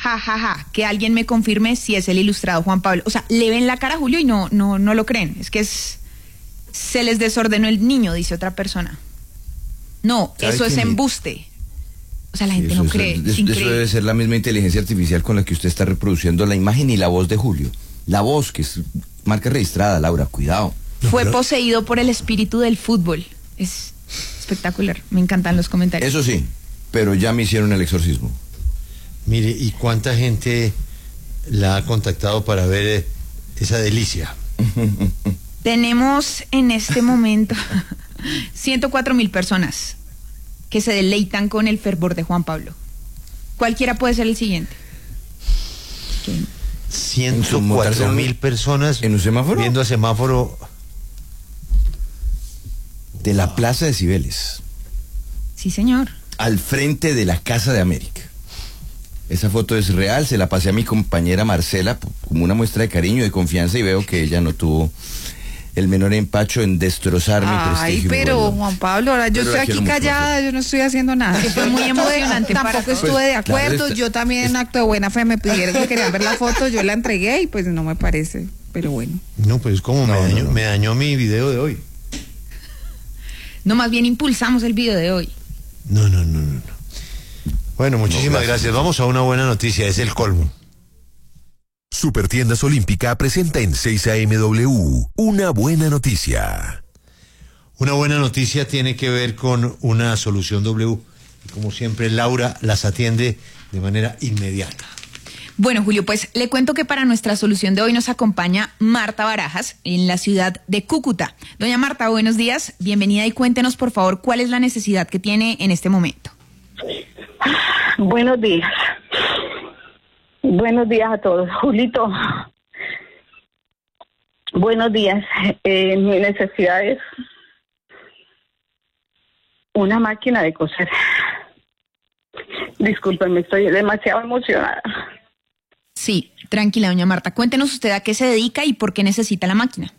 ja, ja, ja, que alguien me confirme si es el ilustrado Juan Pablo. O sea, le ven la cara a Julio y no lo creen. Es que se les desordenó el niño, dice otra persona. No, eso es embuste. O sea, la gente no cree. Eso debe ser la misma inteligencia artificial con la que usted está reproduciendo la imagen y la voz de Julio. La voz, que es marca registrada, Laura, cuidado. Fue poseído por el espíritu del fútbol. Es espectacular, me encantan los comentarios. Eso sí, pero ya me hicieron el exorcismo. Mire, ¿y cuánta gente la ha contactado para ver esa delicia? Tenemos en este momento 104,000 personas que se deleitan con el fervor de Juan Pablo. Cualquiera puede ser el siguiente. 104,000 personas en un semáforo, viendo a semáforo de la Plaza de Cibeles. Sí, señor. Al frente de la Casa de América. Esa foto es real, se la pasé a mi compañera Marcela como una muestra de cariño y de confianza y veo que ella no tuvo el menor empacho en destrozar mi prestigio. Ay, pero bueno, Juan Pablo, ahora yo estoy aquí callada, yo no estoy haciendo nada. Que fue muy emocionante. Tampoco estuve de acuerdo, claro, yo también en acto de buena fe me pidieron que querían ver la foto, yo la entregué y pues no me parece, pero bueno. No, pues como me dañó mi video de hoy. No, más bien impulsamos el video de hoy. No. Bueno, muchísimas gracias. Vamos a una buena noticia, es el colmo. Supertiendas Olímpica presenta en 6 AMW una buena noticia. Una buena noticia tiene que ver con una solución W. Y como siempre, Laura las atiende de manera inmediata. Bueno, Julio, pues le cuento que para nuestra solución de hoy nos acompaña Marta Barajas en la ciudad de Cúcuta. Doña Marta, buenos días, bienvenida y cuéntenos por favor cuál es la necesidad que tiene en este momento. Buenos días. Buenos días a todos. Julito, buenos días. Mi necesidad es una máquina de coser. Discúlpenme, estoy demasiado emocionada. Sí, tranquila, doña Marta. Cuéntenos usted a qué se dedica y por qué necesita la máquina.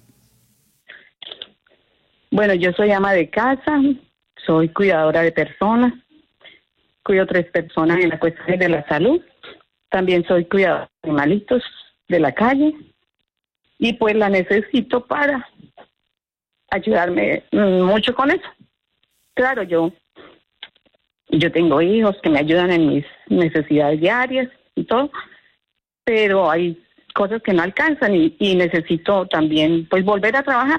Bueno, yo soy ama de casa, soy cuidadora de personas, cuido 3 personas en la cuestión de la salud. También soy cuidadora de animalitos de la calle y pues la necesito para ayudarme mucho con eso. Claro, yo tengo hijos que me ayudan en mis necesidades diarias y todo, pero hay cosas que no alcanzan y necesito también pues volver a trabajar.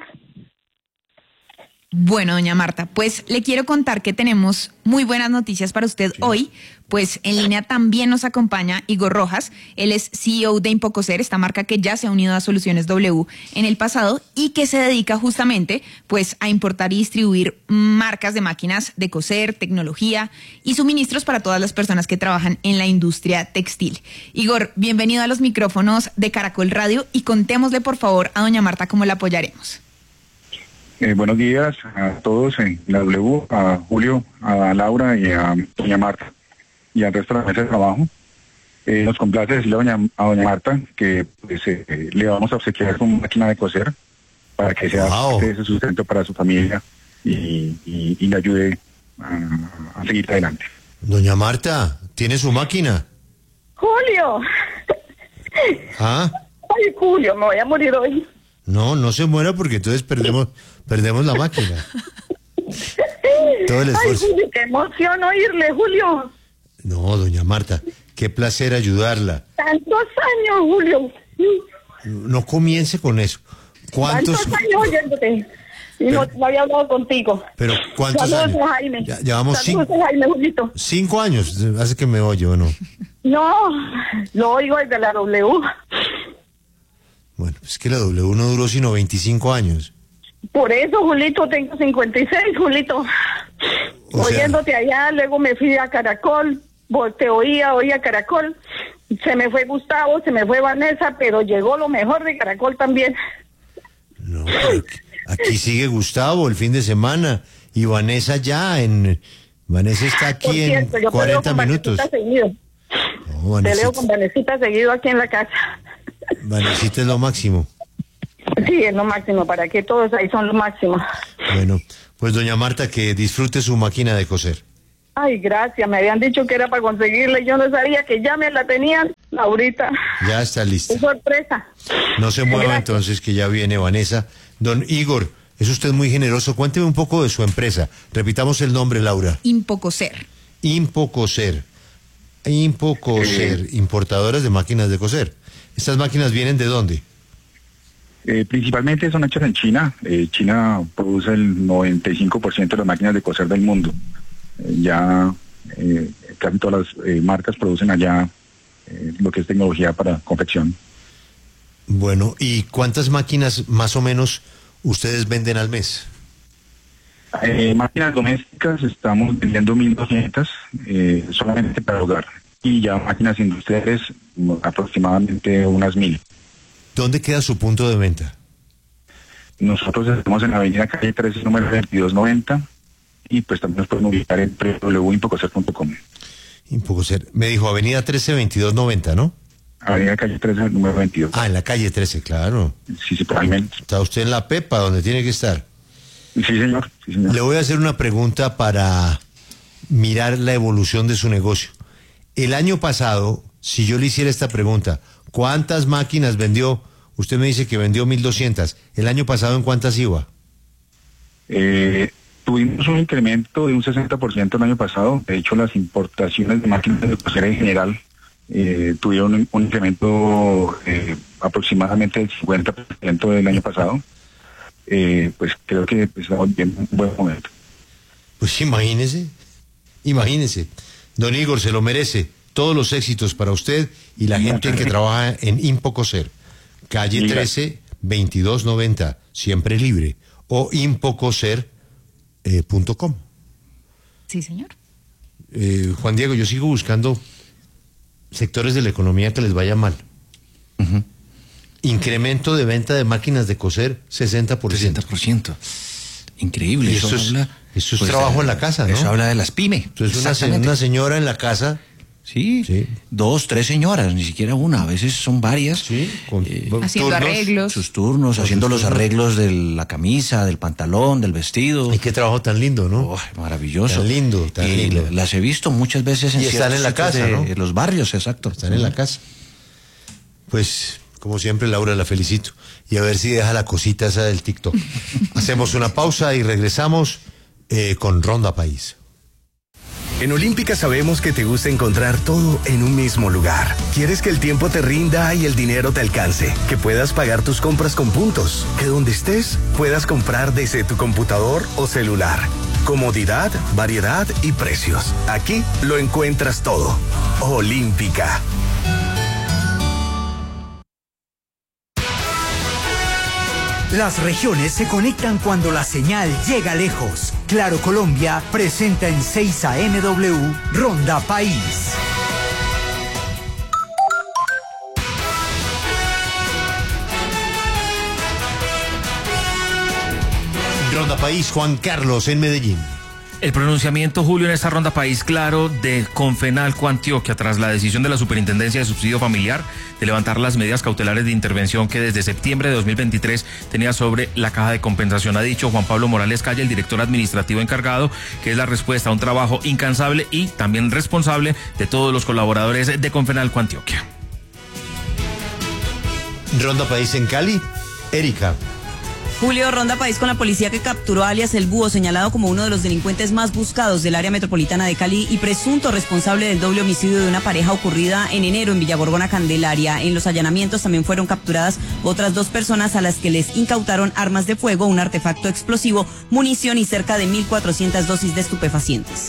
Bueno, doña Marta, pues le quiero contar que tenemos muy buenas noticias para usted hoy, pues en línea también nos acompaña Igor Rojas, él es CEO de Impocoser, esta marca que ya se ha unido a Soluciones W en el pasado y que se dedica justamente pues a importar y distribuir marcas de máquinas de coser, tecnología y suministros para todas las personas que trabajan en la industria textil. Igor, bienvenido a los micrófonos de Caracol Radio y contémosle por favor a doña Marta cómo la apoyaremos. Buenos días a todos en la W, a Julio, a Laura y a doña Marta y al resto de la mesa de trabajo. Nos complace decirle a doña Marta que pues, le vamos a obsequiar una máquina de coser para que sea ese sustento para su familia y le ayude a seguir adelante. Doña Marta, ¿tiene su máquina? ¡Julio! ¿Ah? ¡Ay, Julio, me voy a morir hoy! No se muera porque entonces perdemos la máquina. Todo el esfuerzo. Ay, Julio, qué emoción oírle, Julio. No, doña Marta, qué placer ayudarla. Tantos años, Julio. No comience con eso. ¿Cuántos años oyéndote? Y no había hablado contigo. Pero ¿cuántos Saludos años? A Jaime. Ya llevamos Saludos a Jaime, Julito. 5 años, hace que me oye o no. No, lo oigo desde la W. Bueno, es que la W no duró sino 25 años. Por eso, Julito, tengo 56, Julito. Oyéndote allá, luego me fui a Caracol, te oía Caracol. Se me fue Gustavo, se me fue Vanessa, pero llegó lo mejor de Caracol también. No, pero aquí sigue Gustavo el fin de semana y Vanessa Vanessa está aquí cierto, en 40 minutos. No, te leo con Vanesita seguido aquí en la casa. Vanesita es lo máximo. Sí, es lo máximo, para que todos ahí son lo máximo. Bueno, pues doña Marta, que disfrute su máquina de coser. Ay, gracias, me habían dicho que era para conseguirla y yo no sabía que ya me la tenían. Laurita, Ya está lista. qué sorpresa. No se mueva Gracias. entonces, que ya viene Vanessa. Don Igor, es usted muy generoso. Cuénteme un poco de su empresa. Repitamos el nombre, Laura. Impocoser. Impocoser. Impocoser, importadoras de máquinas de coser. ¿Estas máquinas vienen de dónde? Principalmente son hechas en China. China produce el 95% de las máquinas de coser del mundo. Casi todas las marcas producen allá lo que es tecnología para confección. Bueno, ¿y cuántas máquinas más o menos ustedes venden al mes? Máquinas domésticas estamos vendiendo 1.200 solamente para hogar. Y ya máquinas industriales aproximadamente unas 1.000. ¿Dónde queda su punto de venta? Nosotros estamos en la avenida calle 13, número 2290, y pues también nos pueden ubicar en www.impocoser.com. Impocoser. Me dijo avenida 13, 2290, ¿no? Avenida calle 13, número 22. Ah, en la calle 13, claro. Sí, probablemente. Está usted en la Pepa, donde tiene que estar. Sí, señor. Sí, señor. Le voy a hacer una pregunta para mirar la evolución de su negocio. El año pasado, si yo le hiciera esta pregunta, ¿cuántas máquinas vendió? Usted me dice que vendió 1.200. ¿El año pasado en cuántas iba? Tuvimos un incremento de un 60% el año pasado. De hecho, las importaciones de máquinas de coser en general tuvieron un incremento aproximadamente del 50% del año pasado. Pues creo que estamos viendo un buen momento. Pues imagínese. Don Igor, se lo merece. Todos los éxitos para usted y la gente que trabaja en Impocoser. Calle 13, 2290, siempre libre. O impocoser.com. Sí, señor. Juan Diego, yo sigo buscando sectores de la economía que les vaya mal. Incremento de venta de máquinas de coser, 60%. 60%. Increíble. Y eso es trabajo en la casa, ¿no? Eso habla de las pymes. Entonces una señora en la casa. Sí, 2, 3 señoras, ni siquiera una, a veces son varias. Sí, Haciendo arreglos. Sus turnos, haciendo los arreglos de la camisa, del pantalón, del vestido. Y qué trabajo tan lindo, ¿no? Oh, maravilloso. Tan lindo, tan y lindo. Las he visto muchas veces en Y están en la sitios casa, ¿no? de los barrios, exacto. Están en la casa. Pues, como siempre, Laura, la felicito. Y a ver si deja la cosita esa del TikTok. Hacemos una pausa y regresamos con Ronda País. En Olímpica sabemos que te gusta encontrar todo en un mismo lugar. Quieres que el tiempo te rinda y el dinero te alcance, que puedas pagar tus compras con puntos, que donde estés puedas comprar desde tu computador o celular. Comodidad, variedad y precios. Aquí lo encuentras todo. Olímpica. Las regiones se conectan cuando la señal llega lejos. Claro Colombia presenta en 6 AM Ronda País. Ronda País, Juan Carlos, en Medellín. El pronunciamiento, Julio, en esta Ronda País Claro de Confenalco Antioquia tras la decisión de la Superintendencia de Subsidio Familiar de levantar las medidas cautelares de intervención que desde septiembre de 2023 tenía sobre la caja de compensación. Ha dicho Juan Pablo Morales Calle, el director administrativo encargado, que es la respuesta a un trabajo incansable y también responsable de todos los colaboradores de Confenalco Antioquia. Ronda País en Cali, Erika. Julio, Ronda País con la policía que capturó a alias El Búho, señalado como uno de los delincuentes más buscados del área metropolitana de Cali y presunto responsable del doble homicidio de una pareja ocurrida en enero en Villa Gorgona, Candelaria. En los allanamientos también fueron capturadas otras 2 personas a las que les incautaron armas de fuego, un artefacto explosivo, munición y cerca de 1.400 dosis de estupefacientes.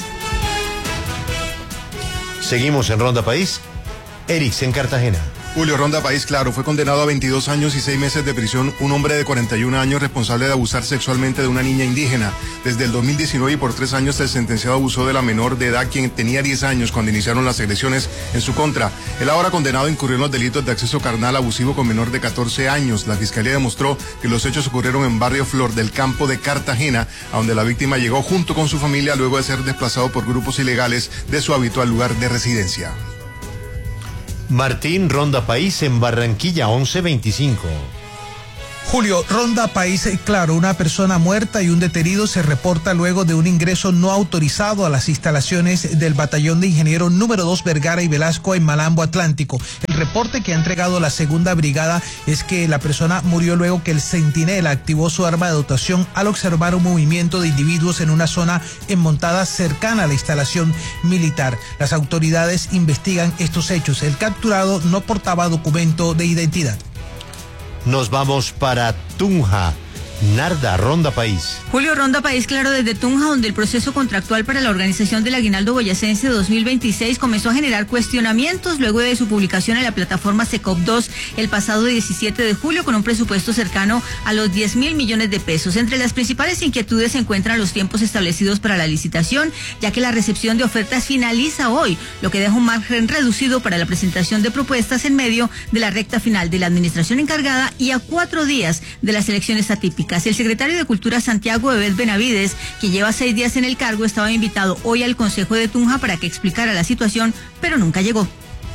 Seguimos en Ronda País. Erix, en Cartagena. Julio, Ronda País Claro, fue condenado a 22 años y 6 meses de prisión un hombre de 41 años responsable de abusar sexualmente de una niña indígena. Desde el 2019 y por 3 años el sentenciado abusó de la menor de edad, quien tenía 10 años cuando iniciaron las agresiones en su contra. El ahora condenado incurrió en los delitos de acceso carnal abusivo con menor de 14 años. La fiscalía demostró que los hechos ocurrieron en barrio Flor del Campo de Cartagena, a donde la víctima llegó junto con su familia luego de ser desplazado por grupos ilegales de su habitual lugar de residencia. Martín, Ronda País en Barranquilla, 11:25. Julio, Ronda País, claro, una persona muerta y un detenido se reporta luego de un ingreso no autorizado a las instalaciones del Batallón de Ingeniero número 2 Vergara y Velasco en Malambo Atlántico. El reporte que ha entregado la segunda brigada es que la persona murió luego que el centinela activó su arma de dotación al observar un movimiento de individuos en una zona enmontada cercana a la instalación militar. Las autoridades investigan estos hechos. El capturado no portaba documento de identidad. Nos vamos para Tunja. Narda, Ronda País. Julio, Ronda País, claro, desde Tunja, donde el proceso contractual para la organización del Aguinaldo Boyacense 2026 comenzó a generar cuestionamientos luego de su publicación en la plataforma SECOP2 el pasado 17 de julio con un presupuesto cercano a los 10.000 millones de pesos. Entre las principales inquietudes se encuentran los tiempos establecidos para la licitación, ya que la recepción de ofertas finaliza hoy, lo que deja un margen reducido para la presentación de propuestas en medio de la recta final de la administración encargada y a 4 días de las elecciones atípicas. El secretario de Cultura Santiago Ebed Benavides, quien lleva 6 días en el cargo, estaba invitado hoy al Consejo de Tunja para que explicara la situación, pero nunca llegó.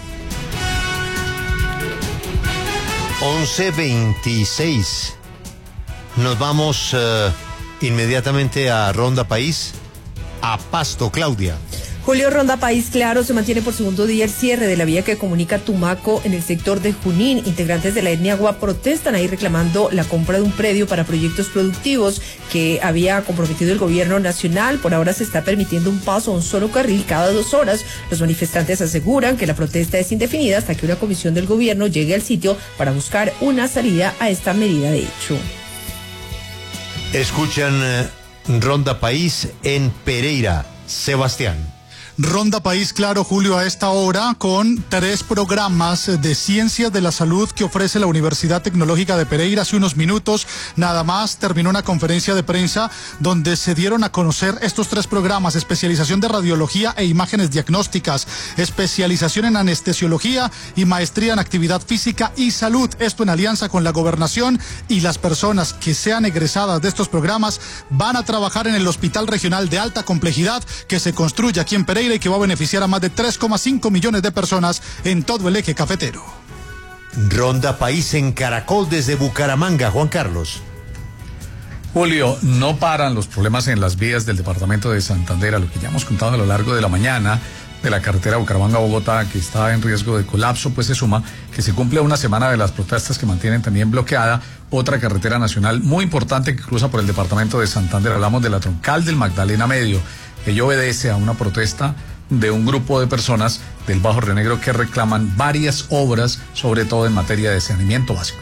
11:26. Nos vamos inmediatamente a Ronda País, a Pasto, Claudia. Julio, Ronda País, claro, se mantiene por segundo día el cierre de la vía que comunica Tumaco en el sector de Junín. Integrantes de la etnia Agua protestan ahí reclamando la compra de un predio para proyectos productivos que había comprometido el gobierno nacional. Por ahora se está permitiendo un paso a un solo carril cada 2 horas. Los manifestantes aseguran que la protesta es indefinida hasta que una comisión del gobierno llegue al sitio para buscar una salida a esta medida de hecho. Escuchan Ronda País en Pereira. Sebastián. Ronda País, claro, Julio, a esta hora con 3 programas de ciencias de la salud que ofrece la Universidad Tecnológica de Pereira. Hace unos minutos nada más terminó una conferencia de prensa donde se dieron a conocer estos 3 programas: especialización de radiología e imágenes diagnósticas, especialización en anestesiología y maestría en actividad física y salud. Esto en alianza con la gobernación, y las personas que sean egresadas de estos programas van a trabajar en el Hospital Regional de Alta Complejidad que se construye aquí en Pereira y que va a beneficiar a más de 3,5 millones de personas en todo el eje cafetero. Ronda País en Caracol desde Bucaramanga, Juan Carlos. Julio, no paran los problemas en las vías del departamento de Santander, a lo que ya hemos contado a lo largo de la mañana, de la carretera Bucaramanga-Bogotá, que está en riesgo de colapso. Pues se suma que se cumple una semana de las protestas que mantienen también bloqueada otra carretera nacional muy importante que cruza por el departamento de Santander. Hablamos de la troncal del Magdalena Medio. Ello obedece a una protesta de un grupo de personas del Bajo Río Negro que reclaman varias obras, sobre todo en materia de saneamiento básico.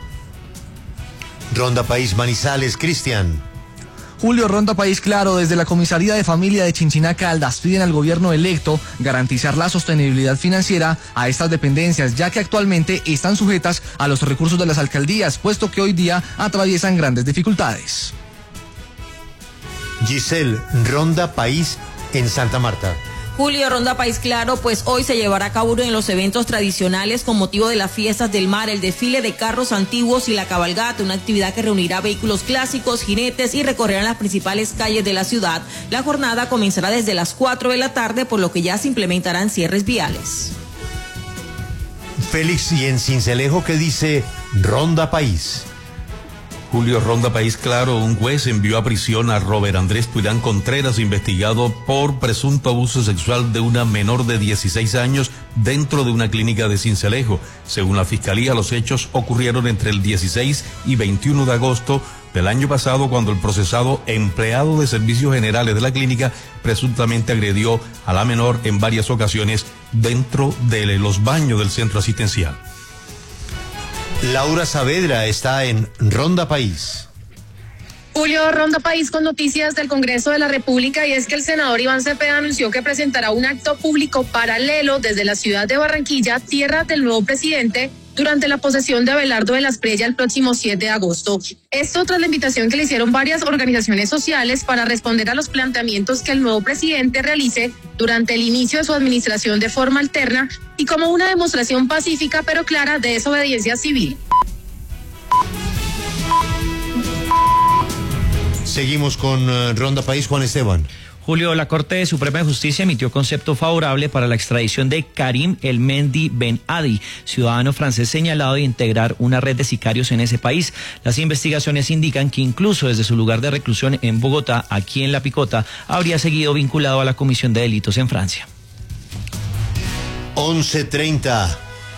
Ronda País Manizales, Cristian. Julio, Ronda País, claro, desde la Comisaría de Familia de Chinchiná Caldas piden al gobierno electo garantizar la sostenibilidad financiera a estas dependencias, ya que actualmente están sujetas a los recursos de las alcaldías, puesto que hoy día atraviesan grandes dificultades. Giselle, Ronda País en Santa Marta. Julio, Ronda País, claro, pues hoy se llevará a cabo uno de los eventos tradicionales con motivo de las fiestas del mar, el desfile de carros antiguos y la cabalgata, una actividad que reunirá vehículos clásicos, jinetes y recorrerán las principales calles de la ciudad. La jornada comenzará desde las 4 de la tarde, por lo que ya se implementarán cierres viales. Félix, y en Sincelejo, ¿qué dice Ronda País? Julio, Ronda País, claro, un juez envió a prisión a Robert Andrés Tuirán Contreras, investigado por presunto abuso sexual de una menor de 16 años dentro de una clínica de Sincelejo. Según la fiscalía, los hechos ocurrieron entre el 16 y 21 de agosto del año pasado, cuando el procesado, empleado de servicios generales de la clínica, presuntamente agredió a la menor en varias ocasiones dentro de los baños del centro asistencial. Laura Saavedra está en Ronda País. Julio, Ronda País con noticias del Congreso de la República, y es que el senador Iván Cepeda anunció que presentará un acto público paralelo desde la ciudad de Barranquilla, tierra del nuevo presidente, durante la posesión de Abelardo de la Espriella el próximo 7 de agosto. Esto tras la invitación que le hicieron varias organizaciones sociales para responder a los planteamientos que el nuevo presidente realice durante el inicio de su administración de forma alterna y como una demostración pacífica pero clara de desobediencia civil. Seguimos con Ronda País, Juan Esteban. Julio, la Corte Suprema de Justicia emitió concepto favorable para la extradición de Karim El Mendy Ben Adi, ciudadano francés señalado de integrar una red de sicarios en ese país. Las investigaciones indican que incluso desde su lugar de reclusión en Bogotá, aquí en La Picota, habría seguido vinculado a la comisión de delitos en Francia. 11:30.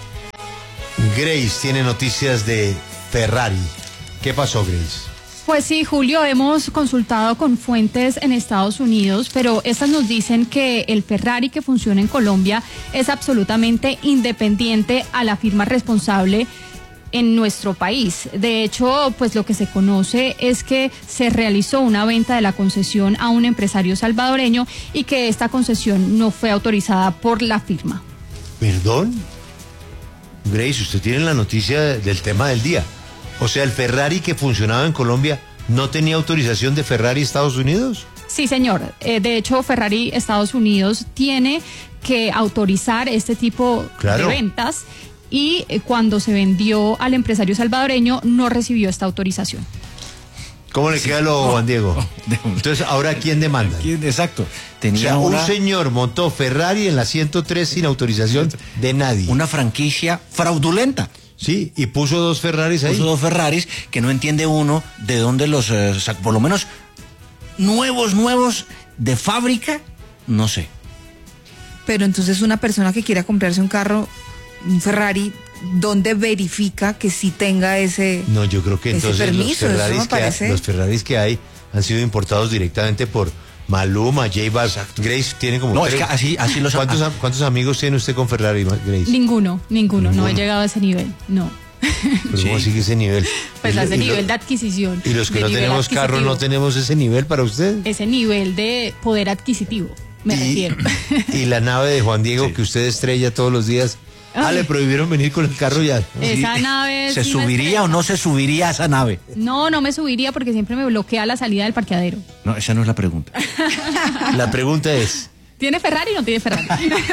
Grace tiene noticias de Ferrari. ¿Qué pasó, Grace? Pues sí, Julio, hemos consultado con fuentes en Estados Unidos, pero estas nos dicen que el Ferrari que funciona en Colombia es absolutamente independiente a la firma responsable en nuestro país. De hecho, pues lo que se conoce es que se realizó una venta de la concesión a un empresario salvadoreño y que esta concesión no fue autorizada por la firma. ¿Perdón? Grace, usted tiene la noticia del tema del día. O sea, ¿el Ferrari que funcionaba en Colombia no tenía autorización de Ferrari Estados Unidos? Sí, señor. De hecho, Ferrari Estados Unidos tiene que autorizar este tipo de ventas y cuando se vendió al empresario salvadoreño no recibió esta autorización. ¿Cómo le queda lo, Juan Diego? Entonces, ¿ahora quién demanda? Exacto. Tenía un señor montó Ferrari en la 103 sin autorización de nadie. Una franquicia fraudulenta. Sí, y puso dos Ferraris ahí. Puso dos Ferraris que no entiende uno de dónde los sacó, por lo menos nuevos de fábrica, no sé. Pero entonces una persona que quiera comprarse un carro, un Ferrari, ¿dónde verifica que sí tenga ese No, yo creo que entonces permiso? los Ferraris que hay han sido importados directamente por Maluma, J Balvin. Grace tiene como no, tres. Es que así los ¿Cuántos amigos tiene usted con Ferrari, Grace? Ninguno, no he llegado a ese nivel, no. Pero ¿cómo sigue ese nivel? Pues a ese nivel de adquisición. ¿Y los que no tenemos carro no tenemos ese nivel para usted? Ese nivel de poder adquisitivo, me refiero. Y la nave de Juan Diego que usted estrella todos los días. Le prohibieron venir con el carro ya. Esa nave ¿Se subiría o no se subiría a esa nave? No me subiría porque siempre me bloquea la salida del parqueadero. No, esa no es la pregunta. La pregunta es... ¿Tiene Ferrari o no tiene Ferrari?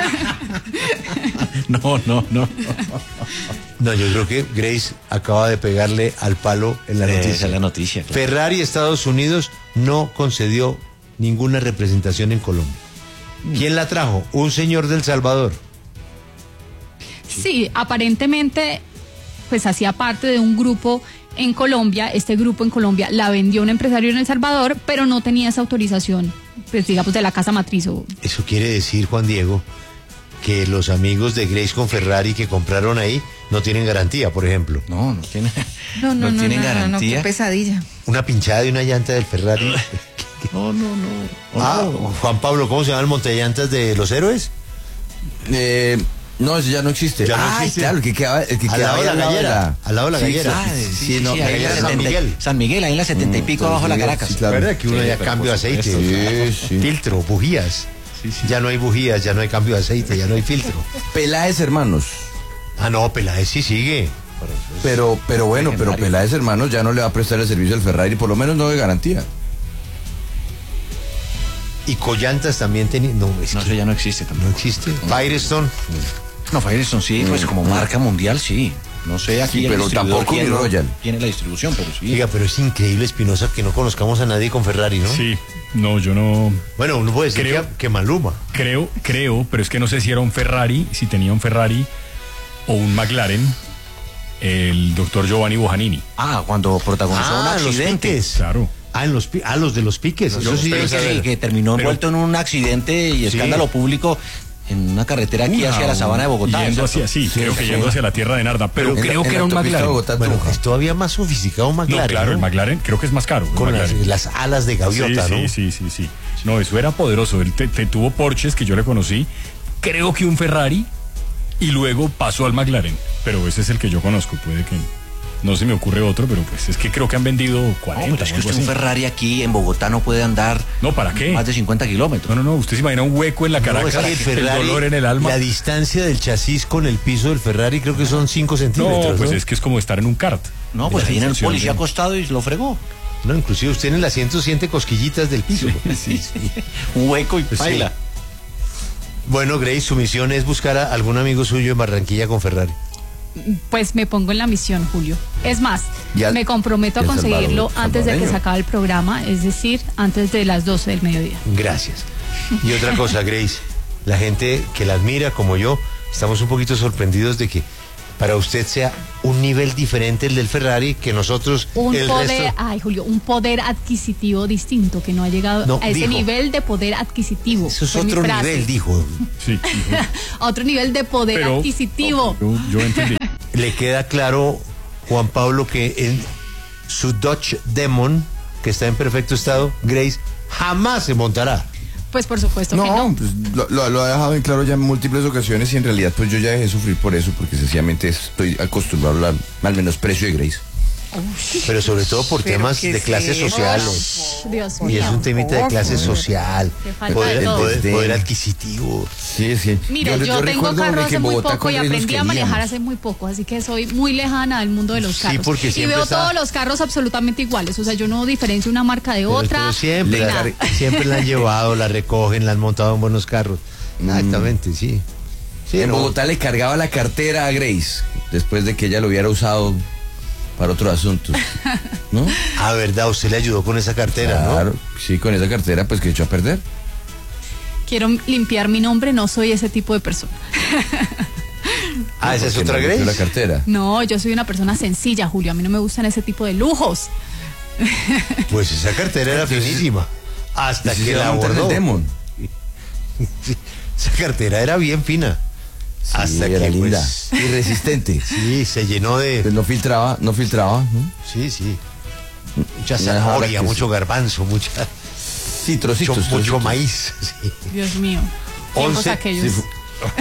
No. No, yo creo que Grace acaba de pegarle al palo en la noticia. Esa es la noticia. Claro. Ferrari Estados Unidos no concedió ninguna representación en Colombia. ¿Quién la trajo? Un señor del Salvador. Sí, aparentemente pues hacía parte de un grupo en Colombia. Este grupo en Colombia la vendió un empresario en El Salvador, pero no tenía esa autorización, pues digamos, de la casa matriz. Eso quiere decir, Juan Diego, que los amigos de Grace con Ferrari que compraron ahí no tienen garantía, por ejemplo. No tienen garantía. No, qué pesadilla. Una pinchada de una llanta del Ferrari. No. Juan Pablo, ¿cómo se llama el montellantas de los héroes? No, eso ya no existe. Claro, el que quedaba al lado de la gallera. Sí, San Miguel, ahí en la 70 y pico abajo de la Caracas. Claro. ¿Verdad que uno ya cambio de aceite? Filtro, bujías. Ya no hay bujías, ya no hay cambio de aceite, ya no hay filtro. Peláez Hermanos. No, Peláez sí sigue. Pero Peláez Hermanos ya no le va a prestar el servicio al Ferrari, por lo menos no de garantía. Y Collantas también tenía. No, eso ya no existe también. No existe. Firestone. No, Firestone sí, pues como marca mundial sí. No sé aquí. Sí, pero tampoco mi Royal. Tiene la distribución, pero sí. Diga, pero es increíble, Espinosa, que no conozcamos a nadie con Ferrari, ¿no? Sí. No, yo no. Bueno, uno puede decir que Maluma. Creo, pero es que no sé si era un Ferrari, si tenía un Ferrari o un McLaren, el doctor Giovanni Bojanini. Cuando protagonizó un accidente. Los piques. Claro. Los de los piques. Eso sí, que terminó envuelto en un accidente y escándalo público en una carretera aquí hacia la sabana de Bogotá. Yendo hacia la tierra de Narda, pero creo que era un McLaren. Bueno, es todavía más sofisticado un McLaren. No, claro, el McLaren creo que es más caro. Con las alas de gaviota, ¿no? Sí. No, eso era poderoso. Él tuvo Porsches que yo le conocí, creo que un Ferrari, y luego pasó al McLaren. Pero ese es el que yo conozco, puede que no se me ocurre otro, pero pues es que creo que han vendido 40. No, es que usted un Ferrari aquí en Bogotá no puede andar. No, ¿para qué? Más de 50 kilómetros. No, usted se imagina un hueco en la Caracas, el Ferrari, el dolor en el alma. La distancia del chasis con el piso del Ferrari creo que son 5 centímetros. No, pues es que es como estar en un kart. No, pues tiene el policía acostado y lo fregó. No, inclusive usted en el asiento siente cosquillitas del piso. Sí. Un hueco y baila. Bueno, Grace, su misión es buscar a algún amigo suyo en Barranquilla con Ferrari. pues me pongo en la misión, Julio. Es más, me comprometo a conseguirlo antes de que se acabe el programa, es decir, antes de las 12 del mediodía. Gracias. Y otra cosa, Grace, la gente que la admira como yo, estamos un poquito sorprendidos de que para usted sea un nivel diferente el del Ferrari que nosotros, Julio, un poder adquisitivo distinto que no ha llegado a ese nivel de poder adquisitivo. Eso es otro nivel, dijo. Sí. Otro nivel de poder adquisitivo. Yo entendí. Le queda claro, Juan Pablo, que en su Dodge Demon, que está en perfecto estado, Grace jamás se montará. Pues por supuesto que no. Pues lo ha dejado en claro ya en múltiples ocasiones y en realidad pues yo ya dejé de sufrir por eso porque sencillamente estoy acostumbrado al menosprecio de Grace. Pero sobre todo por temas de clases sociales. Dios mío. Y es un temita de clase social, poder adquisitivo. Sí. Mire, yo tengo carro hace muy poco y aprendí a manejar hace muy poco, así que soy muy lejana del mundo de los carros. Porque y veo todos los carros absolutamente iguales, o sea, yo no diferencio una marca de otra. Siempre la han llevado, la recogen, la han montado en buenos carros. Exactamente, sí. En Bogotá le cargaba la cartera a Grace después de que ella lo hubiera usado para otros asuntos, ¿no? Ah, verdad, usted le ayudó con esa cartera, claro, ¿no? Sí, con esa cartera pues que echó a perder. Quiero limpiar mi nombre, no soy ese tipo de persona. ¿Esa es otra Grace? La cartera. No, yo soy una persona sencilla, Julio, a mí no me gustan ese tipo de lujos. Pues esa cartera era finísima, hasta que la abordó. Esa cartera era bien fina. Sí, hasta era que linda y resistente. Sí, se llenó de... Pues no filtraba, ¿no? Sí. Mucha zanahoria, mucho garbanzo, Sí, trocitos. Mucho maíz. Sí. Dios mío. 11 aquellos. Sí.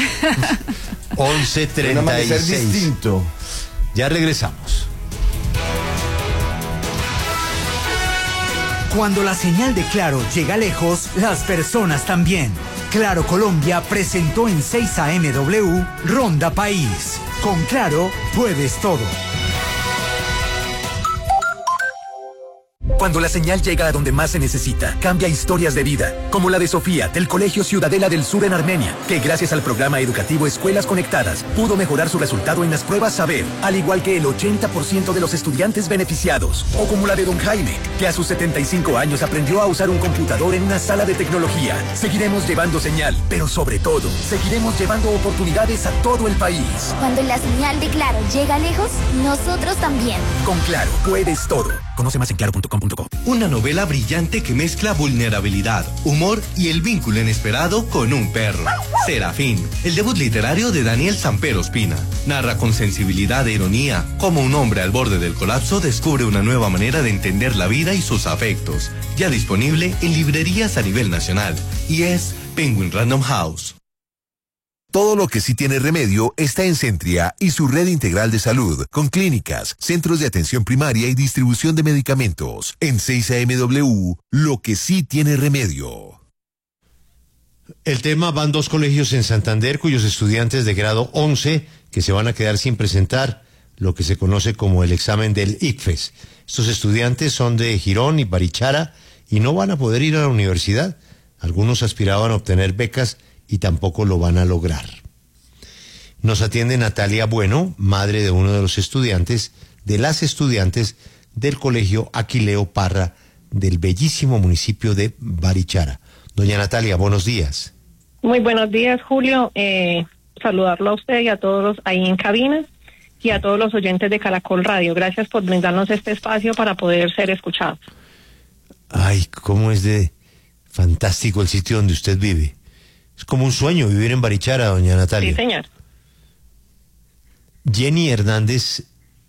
11:36. Distinto. Ya regresamos. Cuando la señal de Claro llega lejos, las personas también. Claro Colombia presentó en 6 AMW Ronda País. Con Claro puedes todo. Cuando la señal llega a donde más se necesita, cambia historias de vida, como la de Sofía, del Colegio Ciudadela del Sur en Armenia, que gracias al programa educativo Escuelas Conectadas, pudo mejorar su resultado en las pruebas Saber, al igual que el 80% de los estudiantes beneficiados. O como la de don Jaime, que a sus 75 años aprendió a usar un computador en una sala de tecnología. Seguiremos llevando señal, pero sobre todo, seguiremos llevando oportunidades a todo el país. Cuando la señal de Claro llega lejos, nosotros también. Con Claro, puedes todo. Conoce más en claro.com.co. Una novela brillante que mezcla vulnerabilidad, humor y el vínculo inesperado con un perro. Serafín, el debut literario de Daniel Samper Ospina. Narra con sensibilidad e ironía cómo un hombre al borde del colapso descubre una nueva manera de entender la vida y sus afectos. Ya disponible en librerías a nivel nacional. Y es Penguin Random House. Todo lo que sí tiene remedio está en Centria y su red integral de salud, con clínicas, centros de atención primaria y distribución de medicamentos. En 6 AMW, lo que sí tiene remedio. El tema: van 2 colegios en Santander cuyos estudiantes de grado 11 que se van a quedar sin presentar lo que se conoce como el examen del ICFES. Estos estudiantes son de Girón y Barichara y no van a poder ir a la universidad. Algunos aspiraban a obtener becas y tampoco lo van a lograr. Nos atiende Natalia Bueno, madre de uno de los estudiantes, de las estudiantes del Colegio Aquileo Parra del bellísimo municipio de Barichara. Doña Natalia, buenos días. Muy buenos días, Julio. Saludarlo a usted y a todos ahí en cabina y a todos los oyentes de Caracol Radio. Gracias por brindarnos este espacio para poder ser escuchados. Ay, cómo es de fantástico el sitio donde usted vive. Es como un sueño vivir en Barichara, doña Natalia. Sí, señor. Jenny Hernández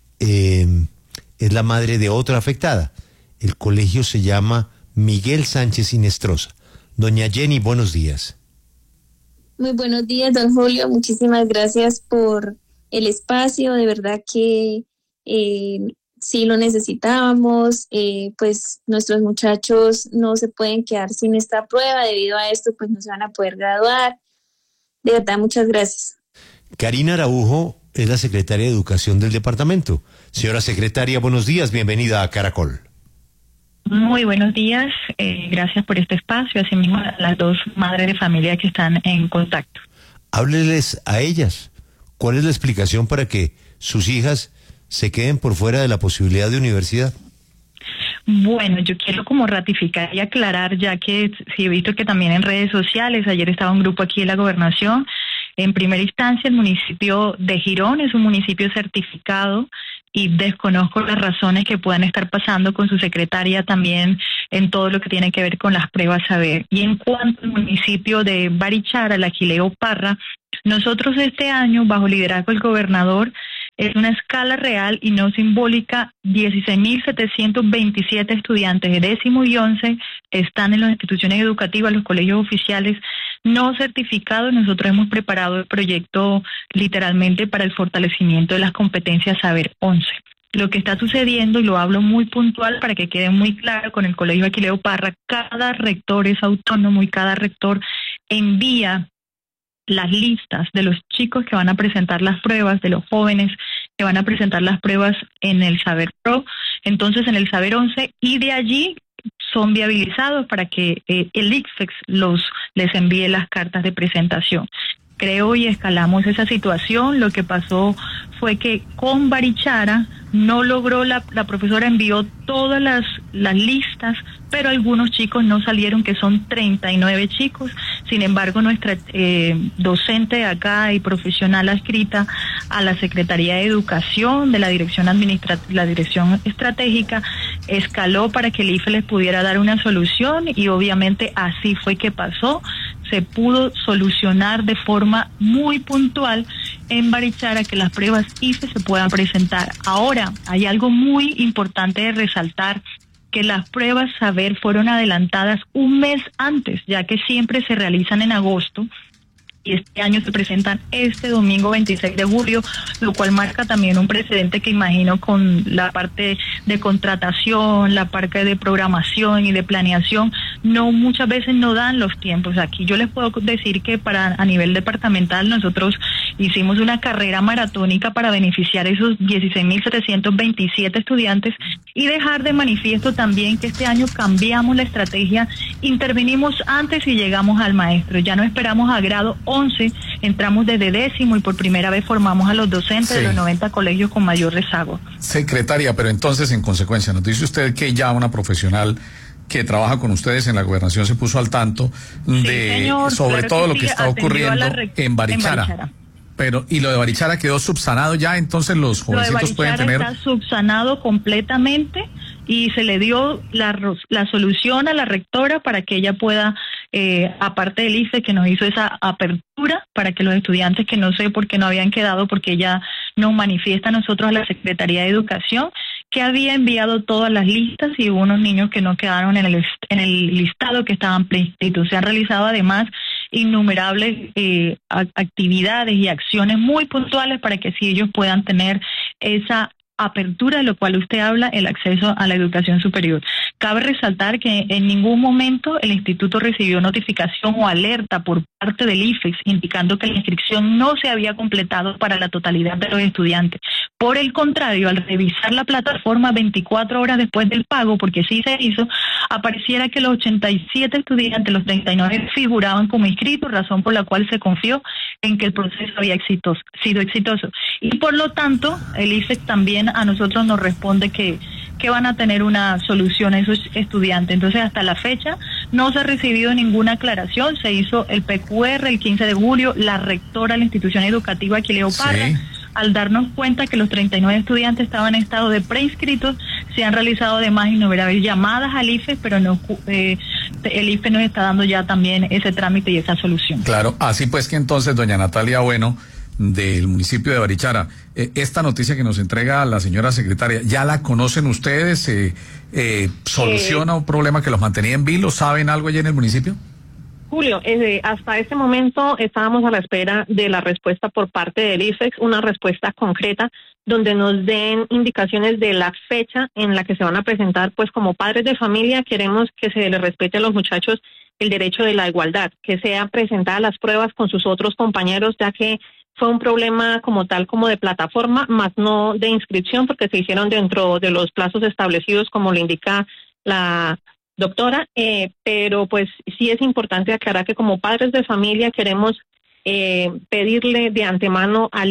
es la madre de otra afectada. El colegio se llama Miguel Sánchez Sinestrosa. Doña Jenny, buenos días. Muy buenos días, don Julio. Muchísimas gracias por el espacio. De verdad que sí lo necesitábamos. Pues nuestros muchachos no se pueden quedar sin esta prueba. Debido a esto, pues no se van a poder graduar. De verdad, muchas gracias. Karina Araujo es la secretaria de Educación del departamento. Señora secretaria, buenos días. Bienvenida a Caracol. Muy buenos días. Gracias por este espacio. Asimismo, a las 2 madres de familia que están en contacto. Hábleles a ellas. ¿Cuál es la explicación para que sus hijas se queden por fuera de la posibilidad de universidad? Bueno, yo quiero como ratificar y aclarar, ya que sí he visto que también en redes sociales, ayer estaba un grupo aquí de la gobernación. En primera instancia, el municipio de Girón es un municipio certificado y desconozco las razones que puedan estar pasando con su secretaria también en todo lo que tiene que ver con las pruebas saber. Y en cuanto al municipio de Barichara, el Aquileo Parra, nosotros este año, bajo liderazgo del gobernador, es una escala real y no simbólica, 16.727 estudiantes de 10º y 11 están en las instituciones educativas, los colegios oficiales no certificados. Nosotros hemos preparado el proyecto literalmente para el fortalecimiento de las competencias Saber 11. Lo que está sucediendo, y lo hablo muy puntual para que quede muy claro con el Colegio Aquileo Parra, cada rector es autónomo y cada rector envía las listas de los chicos que van a presentar las pruebas, de los jóvenes que van a presentar las pruebas en el Saber Pro, entonces en el Saber 11, y de allí son viabilizados para que el ICFEX les envíe las cartas de presentación. Creo y escalamos esa situación. Lo que pasó fue que con Barichara no logró, la profesora envió todas las listas, pero algunos chicos no salieron, que son 39 chicos. Sin embargo, nuestra docente acá y profesional adscrita a la Secretaría de Educación de la Dirección Estratégica escaló para que el IFE les pudiera dar una solución, y obviamente así fue que pasó. Se pudo solucionar de forma muy puntual en Barichara que las pruebas IFE se puedan presentar. Ahora, hay algo muy importante de resaltar, que las pruebas Saber fueron adelantadas un mes antes, ya que siempre se realizan en agosto, y este año se presentan este domingo 26 de julio, lo cual marca también un precedente que imagino con la parte de contratación, la parte de programación y de planeación, muchas veces no dan los tiempos. Aquí yo les puedo decir que a nivel departamental nosotros hicimos una carrera maratónica para beneficiar a esos 16.727 estudiantes, y dejar de manifiesto también que este año cambiamos la estrategia, intervenimos antes y llegamos al maestro, ya no esperamos a grado 11, entramos desde 10º y por primera vez formamos a los docentes de los 90 colegios con mayor rezago. Secretaria, pero entonces, en consecuencia, nos dice usted que ya una profesional que trabaja con ustedes en la gobernación se puso al tanto sobre todo lo que está ocurriendo en Barichara. Pero, y lo de Barichara quedó subsanado ya, entonces los jovencitos pueden tener... Está subsanado completamente, y se le dio la solución a la rectora para que ella pueda, aparte del IFE que nos hizo esa apertura, para que los estudiantes que no sé por qué no habían quedado, porque ella nos manifiesta a nosotros, a la Secretaría de Educación, que había enviado todas las listas y hubo unos niños que no quedaron en el listado, que estaban preinscritos. Se han realizado además innumerables actividades y acciones muy puntuales para que sí ellos puedan tener esa apertura, de lo cual usted habla, el acceso a la educación superior. Cabe resaltar que en ningún momento el instituto recibió notificación o alerta por parte del IFEX indicando que la inscripción no se había completado para la totalidad de los estudiantes. Por el contrario, al revisar la plataforma 24 horas después del pago, porque sí se hizo, apareciera que los 87 estudiantes, los 39 figuraban como inscritos, razón por la cual se confió en que el proceso había sido exitoso. Y por lo tanto, el IFEX también a nosotros nos responde que van a tener una solución a esos estudiantes. Entonces, hasta la fecha no se ha recibido ninguna aclaración. Se hizo el PQR el 15 de julio, la rectora de la institución educativa Aquileo Parra, al darnos cuenta que los 39 estudiantes estaban en estado de preinscritos, se han realizado además innumerables llamadas al IFE, pero no, el IFE nos está dando ya también ese trámite y esa solución. Claro, así pues que entonces, doña Natalia Bueno, del municipio de Barichara, esta noticia que nos entrega la señora secretaria, ¿ya la conocen ustedes? ¿Soluciona un problema que los mantenía en vilo? ¿Saben algo allá en el municipio? Julio, hasta este momento estábamos a la espera de la respuesta por parte del IFEX, una respuesta concreta donde nos den indicaciones de la fecha en la que se van a presentar. Pues como padres de familia queremos que se les respete a los muchachos el derecho de la igualdad, que sean presentadas las pruebas con sus otros compañeros, ya que fue un problema como tal, como de plataforma, más no de inscripción, porque se hicieron dentro de los plazos establecidos, como lo indica la doctora, pero pues sí es importante aclarar que como padres de familia queremos pedirle de antemano al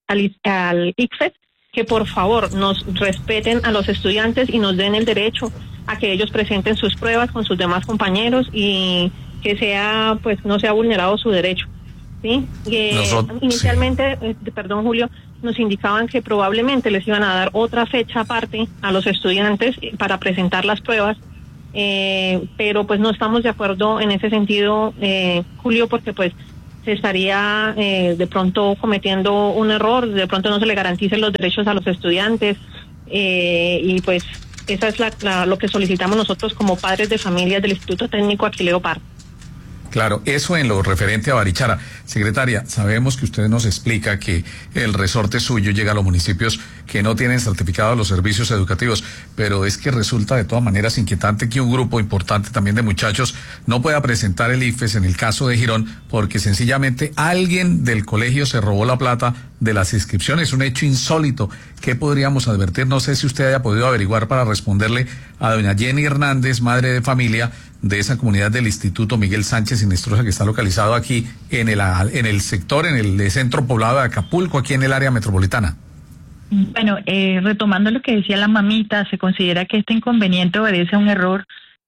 al ICFES que por favor nos respeten a los estudiantes y nos den el derecho a que ellos presenten sus pruebas con sus demás compañeros y que sea, pues, no sea vulnerado su derecho. ¿Sí? Inicialmente, perdón Julio, nos indicaban que probablemente les iban a dar otra fecha aparte a los estudiantes para presentar las pruebas, pero pues no estamos de acuerdo en ese sentido, Julio, porque pues se estaría de pronto cometiendo un error, de pronto no se le garanticen los derechos a los estudiantes, y pues esa es lo que solicitamos nosotros como padres de familias del Instituto Técnico Aquileo Pardo. Claro, eso en lo referente a Barichara. Secretaria, sabemos que usted nos explica que el resorte suyo llega a los municipios que no tienen certificados los servicios educativos, pero es que resulta de todas maneras inquietante que un grupo importante también de muchachos no pueda presentar el IFES en el caso de Girón, porque sencillamente alguien del colegio se robó la plata de las inscripciones, un hecho insólito. ¿Qué podríamos advertir? No sé si usted haya podido averiguar para responderle a doña Jenny Hernández, madre de familia de esa comunidad del Instituto Miguel Sánchez Sinestrosa, que está localizado aquí en el sector, en el centro poblado de Acapulco, aquí en el área metropolitana. Bueno, retomando lo que decía la mamita, se considera que este inconveniente obedece a un error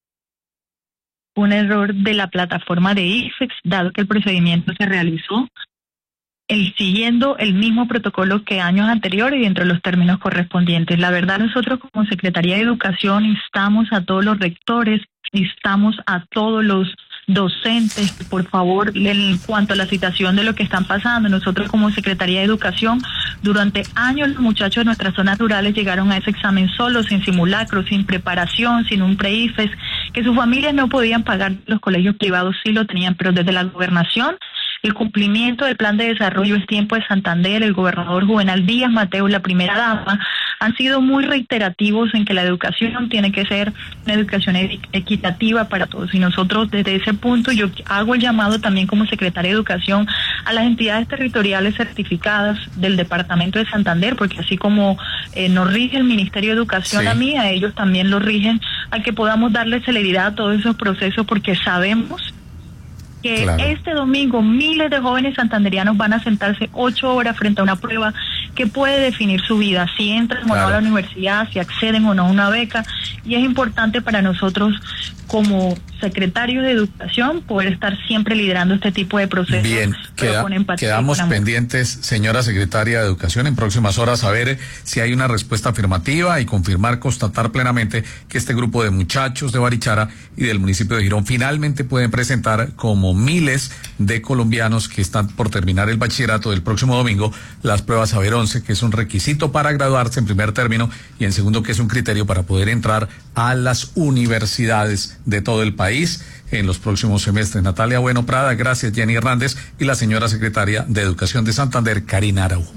de la plataforma de IFEX, dado que el procedimiento se realizó siguiendo el mismo protocolo que años anteriores y dentro de los términos correspondientes. La verdad, nosotros como Secretaría de Educación instamos a todos los rectores, instamos a todos los docentes, por favor, en cuanto a la situación de lo que están pasando. Nosotros como Secretaría de Educación, durante años los muchachos de nuestras zonas rurales llegaron a ese examen solos, sin simulacro, sin preparación, sin un pre-IFES, que sus familias no podían pagar, los colegios privados sí lo tenían, pero desde la gobernación, el cumplimiento del Plan de Desarrollo Es Tiempo de Santander, el gobernador Juvenal Díaz Mateo, la primera dama, han sido muy reiterativos en que la educación tiene que ser una educación equitativa para todos. Y nosotros desde ese punto yo hago el llamado también como secretaria de Educación a las entidades territoriales certificadas del Departamento de Santander, porque así como nos rige el Ministerio de Educación, sí, a mí, a ellos también lo rigen, a que podamos darle celeridad a todos esos procesos, porque sabemos que claro, este domingo miles de jóvenes santanderianos van a sentarse 8 horas frente a una prueba que puede definir su vida, si entran claro, o no a la universidad, si acceden o no a una beca, y es importante para nosotros como secretarios de Educación poder estar siempre liderando este tipo de procesos. Bien, quedamos pendientes, señora secretaria de Educación, en próximas horas a ver si hay una respuesta afirmativa y constatar plenamente que este grupo de muchachos de Barichara y del municipio de Girón finalmente pueden presentar, como miles de colombianos que están por terminar el bachillerato del próximo domingo, las pruebas Saber 11, que es un requisito para graduarse en primer término, y en segundo, que es un criterio para poder entrar a las universidades de todo el país en los próximos semestres. Natalia Bueno Prada, gracias. Jenny Hernández y la señora secretaria de Educación de Santander, Karina Araujo.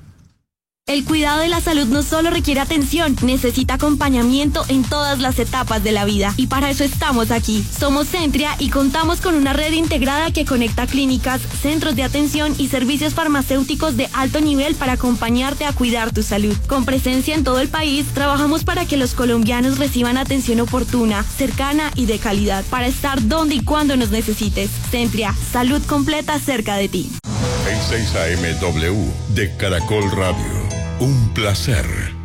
El cuidado de la salud no solo requiere atención, necesita acompañamiento en todas las etapas de la vida. Y para eso estamos aquí. Somos Centria y contamos con una red integrada que conecta clínicas, centros de atención y servicios farmacéuticos de alto nivel para acompañarte a cuidar tu salud. Con presencia en todo el país, trabajamos para que los colombianos reciban atención oportuna, cercana y de calidad, para estar donde y cuando nos necesites. Centria, salud completa cerca de ti. En 6 AM W de Caracol Radio. Un placer.